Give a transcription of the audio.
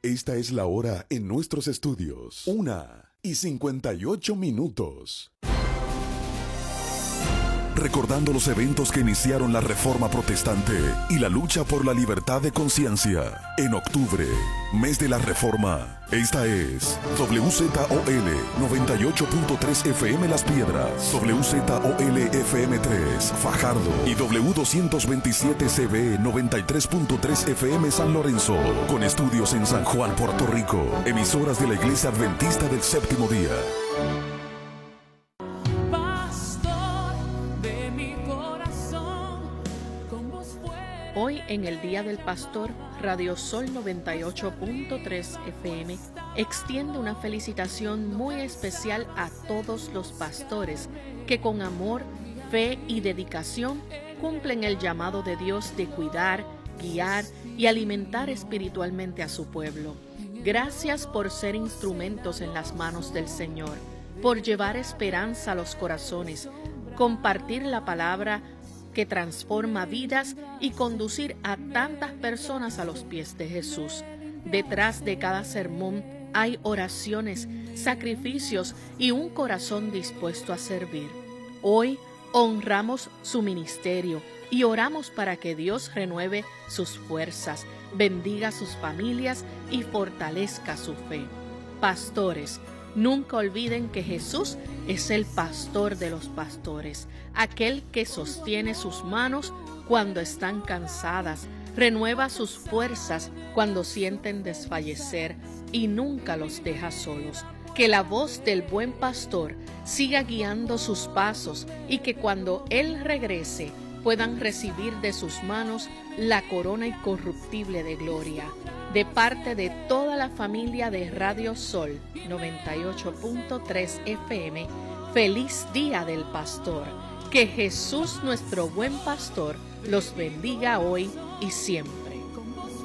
Esta es la hora en nuestros estudios. 1:58. Recordando los eventos que iniciaron la Reforma Protestante y la lucha por la libertad de conciencia. En octubre, mes de la Reforma, esta es WZOL 98.3 FM Las Piedras, WZOL FM 3 Fajardo y W227 CB 93.3 FM San Lorenzo, con estudios en San Juan, Puerto Rico, emisoras de la Iglesia Adventista del Séptimo Día. Hoy en el Día del Pastor, Radio Sol 98.3 FM extiende una felicitación muy especial a todos los pastores que con amor, fe y dedicación cumplen el llamado de Dios de cuidar, guiar y alimentar espiritualmente a su pueblo. Gracias por ser instrumentos en las manos del Señor, por llevar esperanza a los corazones, compartir la palabra que transforma vidas y conducir a tantas personas a los pies de Jesús. Detrás de cada sermón hay oraciones, sacrificios y un corazón dispuesto a servir. Hoy honramos su ministerio y oramos para que Dios renueve sus fuerzas, bendiga sus familias y fortalezca su fe. Pastores, nunca olviden que Jesús es el pastor de los pastores, aquel que sostiene sus manos cuando están cansadas, renueva sus fuerzas cuando sienten desfallecer y nunca los deja solos. Que la voz del buen pastor siga guiando sus pasos y que cuando Él regrese puedan recibir de sus manos la corona incorruptible de gloria. De parte de toda la familia de Radio Sol 98.3 FM, feliz Día del Pastor. Que Jesús, nuestro buen pastor, los bendiga hoy y siempre.